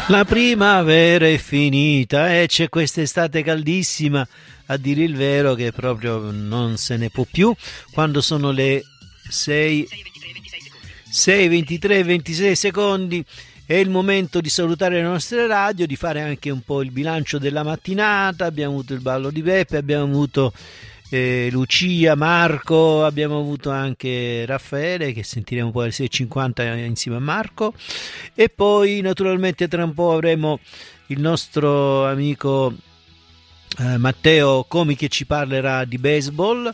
La primavera è finita e c'è quest'estate caldissima, a dire il vero, che proprio non se ne può più. Quando sono le 6:23-26 secondi è il momento di salutare le nostre radio, di fare anche un po' il bilancio della mattinata. Abbiamo avuto il ballo di Beppe, abbiamo avuto Lucia, Marco, abbiamo avuto anche Raffaele, che sentiremo poi alle 6:50 insieme a Marco, e poi naturalmente tra un po' avremo il nostro amico Matteo Comi, che ci parlerà di baseball.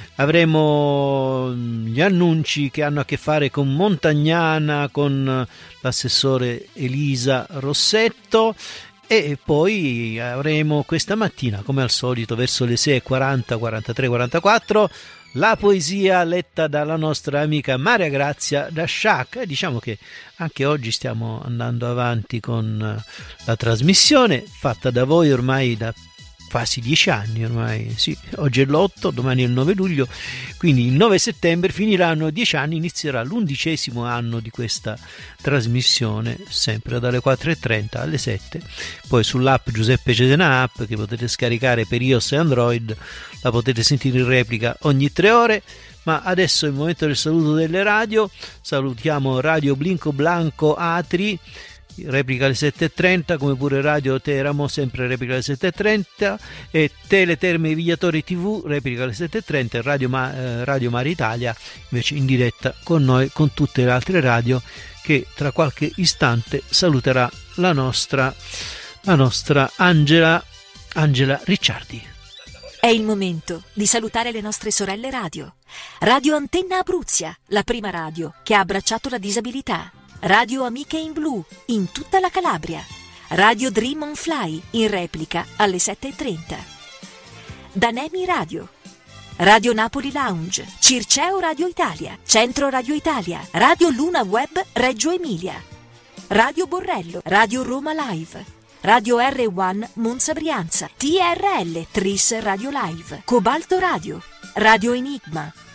Avremo gli annunci che hanno a che fare con Montagnana, con l'assessore Elisa Rossetto, e poi avremo questa mattina, come al solito, verso le 6:40, 43, 44, la poesia letta dalla nostra amica Maria Grazia da Sciacca. E diciamo che anche oggi stiamo andando avanti con la trasmissione fatta da voi ormai da quasi 10 anni ormai, sì, oggi è l'8, domani è il 9 luglio, quindi il 9 settembre finiranno 10 anni, inizierà l'11° anno di questa trasmissione, sempre dalle 4:30 alle 7, poi sull'app Giuseppe Cesena App, che potete scaricare per iOS e Android, la potete sentire in replica ogni 3 ore. Ma adesso è il momento del saluto delle radio. Salutiamo Radio Blinco Blanco Atri, replica alle 7:30, come pure Radio Teramo, sempre replica alle 7:30, e Teleterme Vigliatore TV, replica alle 7:30, Radio Mare Italia invece in diretta con noi, con tutte le altre radio, che tra qualche istante saluterà la nostra Angela Ricciardi. È il momento di salutare le nostre sorelle radio. Radio Antenna Abruzia, la prima radio che ha abbracciato la disabilità. Radio Amiche in Blu, in tutta la Calabria. Radio Dream on Fly, in replica alle 7:30. Danemi Radio. Radio Napoli Lounge, Circeo Radio Italia, Centro Radio Italia, Radio Luna Web Reggio Emilia. Radio Borrello, Radio Roma Live. Radio R1 Monza Brianza, TRL Tris Radio Live, Cobalto Radio, Radio Enigma,